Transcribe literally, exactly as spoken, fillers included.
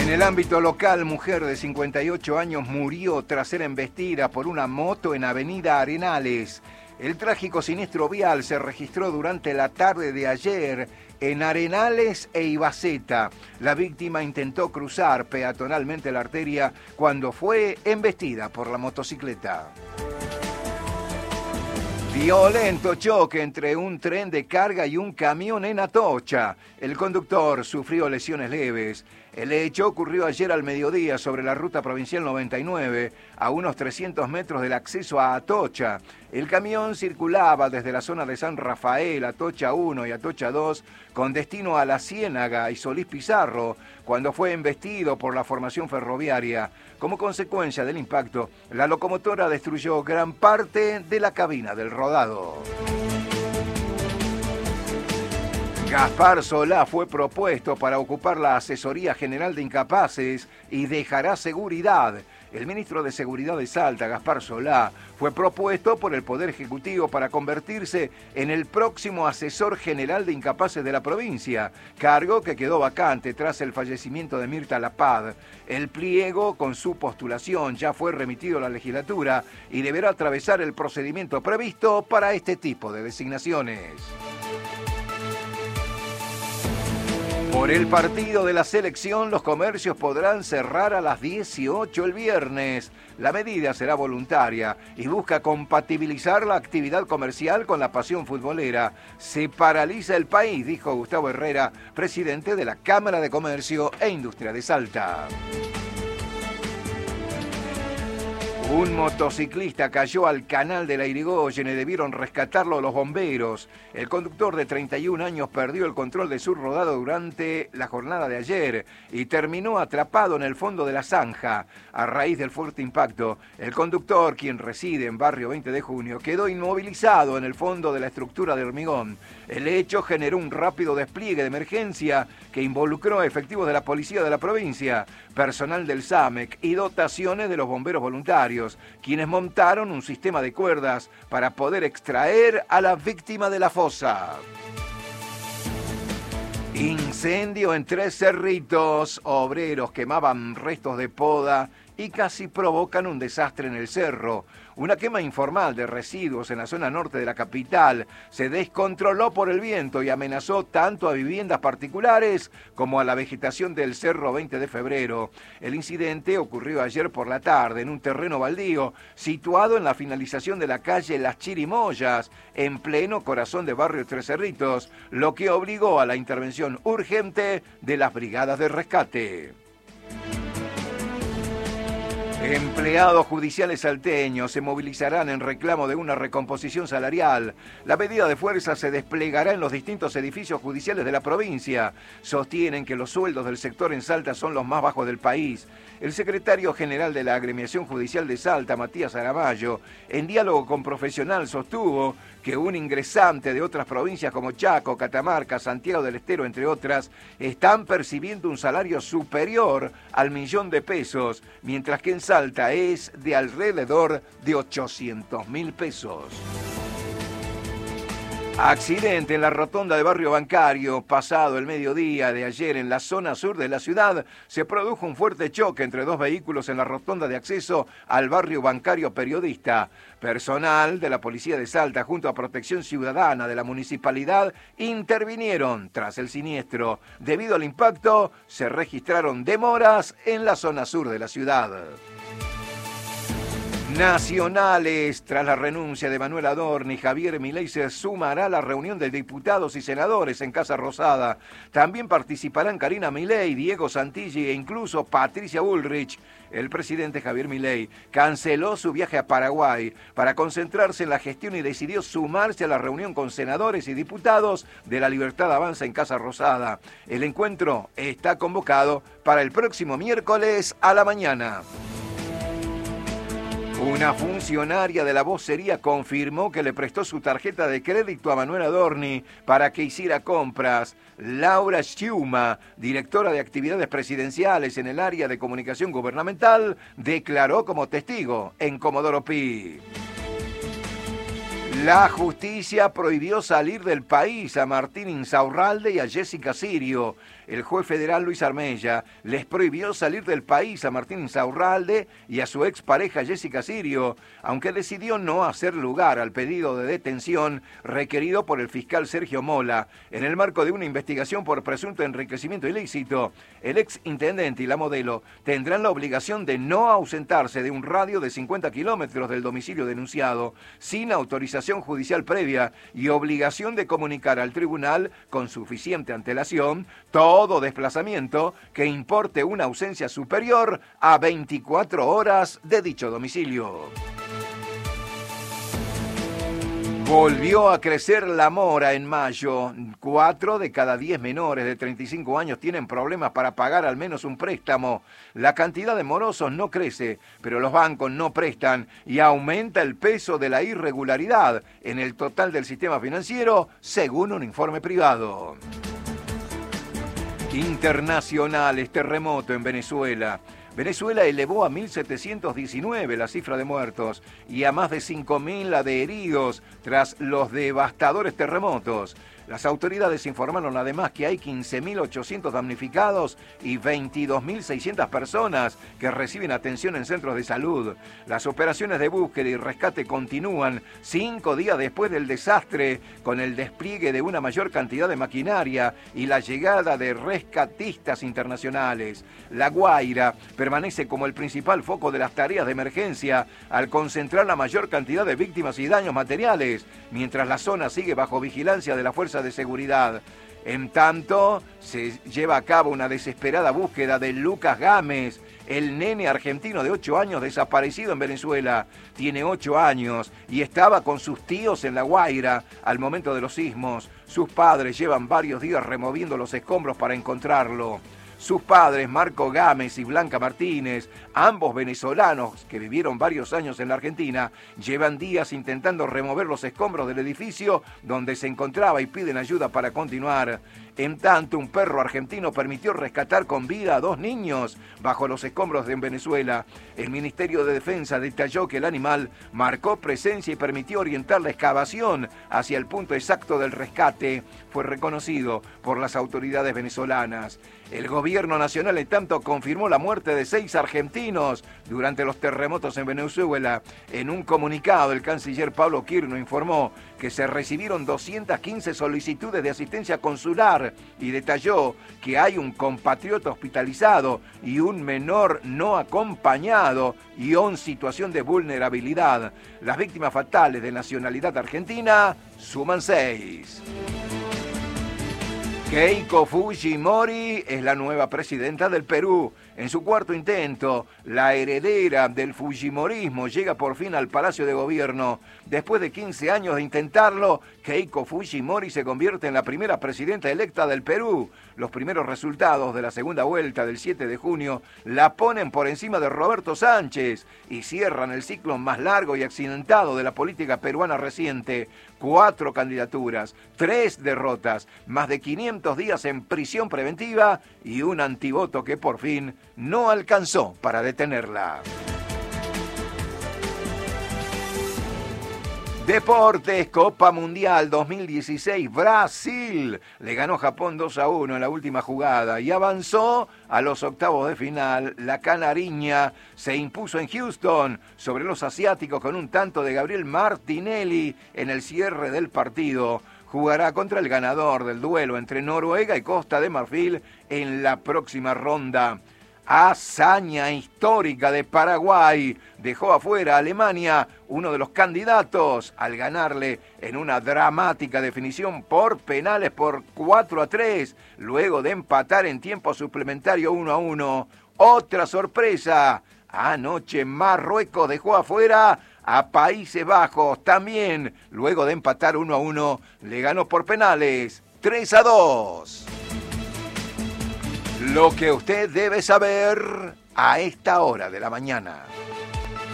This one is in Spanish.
el ámbito local, mujer de cincuenta y ocho años murió tras ser embestida por una moto en Avenida Arenales. El trágico siniestro vial se registró durante la tarde de ayer en Arenales e Ibaceta. La víctima intentó cruzar peatonalmente la arteria cuando fue embestida por la motocicleta. Violento choque entre un tren de carga y un camión en Atocha. El conductor sufrió lesiones leves. El hecho ocurrió ayer al mediodía sobre la ruta provincial noventa y nueve, a unos trescientos metros del acceso a Atocha. El camión circulaba desde la zona de San Rafael, Atocha uno y Atocha dos, con destino a La Ciénaga y Solís Pizarro, cuando fue embestido por la formación ferroviaria. Como consecuencia del impacto, la locomotora destruyó gran parte de la cabina del rodado. Gaspar Solá fue propuesto para ocupar la Asesoría General de Incapaces y dejará seguridad. El ministro de Seguridad de Salta, Gaspar Solá, fue propuesto por el Poder Ejecutivo para convertirse en el próximo asesor general de incapaces de la provincia, cargo que quedó vacante tras el fallecimiento de Mirta Lapad. El pliego con su postulación ya fue remitido a la legislatura y deberá atravesar el procedimiento previsto para este tipo de designaciones. Por el partido de la selección, los comercios podrán cerrar a las dieciocho el viernes. La medida será voluntaria y busca compatibilizar la actividad comercial con la pasión futbolera. Se paraliza el país, dijo Gustavo Herrera, presidente de la Cámara de Comercio e Industria de Salta. Un motociclista cayó al canal de la Irigoyen y debieron rescatarlo los bomberos. El conductor de treinta y un años perdió el control de su rodado durante la jornada de ayer y terminó atrapado en el fondo de la zanja. A raíz del fuerte impacto, el conductor, quien reside en Barrio veinte de junio, quedó inmovilizado en el fondo de la estructura de hormigón. El hecho generó un rápido despliegue de emergencia que involucró a efectivos de la policía de la provincia, personal del SAMEC y dotaciones de los bomberos voluntarios, quienes montaron un sistema de cuerdas para poder extraer a la víctima de la fosa. Incendio en Tres Cerritos. Obreros quemaban restos de poda y casi provocan un desastre en el cerro. Una quema informal de residuos en la zona norte de la capital se descontroló por el viento y amenazó tanto a viviendas particulares como a la vegetación del Cerro veinte de febrero. El incidente ocurrió ayer por la tarde en un terreno baldío situado en la finalización de la calle Las Chirimoyas, en pleno corazón de Barrio Tres Cerritos, lo que obligó a la intervención urgente de las brigadas de rescate. Empleados judiciales salteños se movilizarán en reclamo de una recomposición salarial. La medida de fuerza se desplegará en los distintos edificios judiciales de la provincia. Sostienen que los sueldos del sector en Salta son los más bajos del país. El secretario general de la Agremiación Judicial de Salta, Matías Aramayo, en diálogo con Profesional, sostuvo que un ingresante de otras provincias como Chaco, Catamarca, Santiago del Estero, entre otras, están percibiendo un salario superior al millón de pesos, mientras que en Salta es de alrededor de ochocientos mil pesos. Accidente en la rotonda de Barrio Bancario. Pasado el mediodía de ayer en la zona sur de la ciudad, se produjo un fuerte choque entre dos vehículos en la rotonda de acceso al Barrio Bancario Periodista. Personal de la Policía de Salta junto a Protección Ciudadana de la Municipalidad intervinieron tras el siniestro. Debido al impacto, se registraron demoras en la zona sur de la ciudad. Nacionales. Tras la renuncia de Manuel Adorni, Javier Milei se sumará a la reunión de diputados y senadores en Casa Rosada. También participarán Karina Milei, Diego Santilli e incluso Patricia Bullrich. El presidente Javier Milei canceló su viaje a Paraguay para concentrarse en la gestión y decidió sumarse a la reunión con senadores y diputados de La Libertad Avanza en Casa Rosada. El encuentro está convocado para el próximo miércoles a la mañana. Una funcionaria de la vocería confirmó que le prestó su tarjeta de crédito a Manuel Adorni para que hiciera compras. Laura Schiuma, directora de actividades presidenciales en el área de comunicación gubernamental, declaró como testigo en Comodoro Pi. La justicia prohibió salir del país a Martín Insaurralde y a Jessica Sirio. el juez federal Luis Armella les prohibió salir del país a Martín Insaurralde y a su expareja Jessica Sirio, aunque decidió no hacer lugar al pedido de detención requerido por el fiscal Sergio Mola en el marco de una investigación por presunto enriquecimiento ilícito. El ex intendente y la modelo tendrán la obligación de no ausentarse de un radio de cincuenta kilómetros del domicilio denunciado, sin autorización judicial previa y obligación de comunicar al tribunal con suficiente antelación todo desplazamiento que importe una ausencia superior a veinticuatro horas de dicho domicilio. Volvió a crecer la mora en mayo. Cuatro de cada diez menores de treinta y cinco años tienen problemas para pagar al menos un préstamo. La cantidad de morosos no crece, pero los bancos no prestan y aumenta el peso de la irregularidad en el total del sistema financiero, según un informe privado. Internacionales, terremoto en Venezuela. Venezuela elevó a mil setecientos diecinueve la cifra de muertos y a más de cinco mil la de heridos tras los devastadores terremotos. Las autoridades informaron además que hay quince mil ochocientos damnificados y veintidós mil seiscientas personas que reciben atención en centros de salud. Las operaciones de búsqueda y rescate continúan cinco días después del desastre, con el despliegue de una mayor cantidad de maquinaria y la llegada de rescatistas internacionales. La Guaira permanece como el principal foco de las tareas de emergencia al concentrar la mayor cantidad de víctimas y daños materiales, mientras la zona sigue bajo vigilancia de la Fuerza de Seguridad. En tanto, se lleva a cabo una desesperada búsqueda de Lucas Gámez, el nene argentino de ocho años desaparecido en Venezuela. Tiene ocho años y estaba con sus tíos en La Guaira al momento de los sismos. Sus padres llevan varios días removiendo los escombros para encontrarlo. Sus padres, Marco Gámez y Blanca Martínez, ambos venezolanos que vivieron varios años en la Argentina, llevan días intentando remover los escombros del edificio donde se encontraba y piden ayuda para continuar. En tanto, un perro argentino permitió rescatar con vida a dos niños bajo los escombros de Venezuela. El Ministerio de Defensa detalló que el animal marcó presencia y permitió orientar la excavación hacia el punto exacto del rescate. Fue reconocido por las autoridades venezolanas. El gobierno nacional, en tanto, confirmó la muerte de seis argentinos durante los terremotos en Venezuela. En un comunicado, el canciller Pablo Quirno informó que se recibieron doscientas quince solicitudes de asistencia consular y detalló que hay un compatriota hospitalizado y un menor no acompañado y en situación de vulnerabilidad. Las víctimas fatales de nacionalidad argentina suman seis. Keiko Fujimori es la nueva presidenta del Perú. En su cuarto intento, la heredera del fujimorismo llega por fin al Palacio de Gobierno. Después de quince años de intentarlo, Keiko Fujimori se convierte en la primera presidenta electa del Perú. Los primeros resultados de la segunda vuelta del siete de junio la ponen por encima de Roberto Sánchez y cierran el ciclo más largo y accidentado de la política peruana reciente. Cuatro candidaturas, tres derrotas, más de quinientos días en prisión preventiva y un antivoto que por fin no alcanzó para detenerla. Deportes, Copa Mundial dos mil dieciséis, Brasil le ganó Japón dos a uno en la última jugada y avanzó a los octavos de final. La canariña se impuso en Houston sobre los asiáticos con un tanto de Gabriel Martinelli en el cierre del partido. Jugará contra el ganador del duelo entre Noruega y Costa de Marfil en la próxima ronda. Hazaña histórica de Paraguay. Dejó afuera a Alemania, uno de los candidatos, al ganarle en una dramática definición por penales por cuatro a tres, luego de empatar en tiempo suplementario uno a uno. Otra sorpresa. Anoche Marruecos dejó afuera a Países Bajos. También, luego de empatar uno a uno, le ganó por penales tres a dos. Lo que usted debe saber a esta hora de la mañana.